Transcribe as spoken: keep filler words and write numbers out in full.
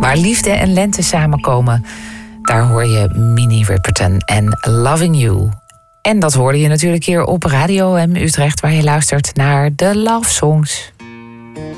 Waar liefde en lente samenkomen, daar hoor je Minnie Riperton en Loving You. En dat hoorde je natuurlijk hier op Radio M Utrecht, waar je luistert naar de Love Songs.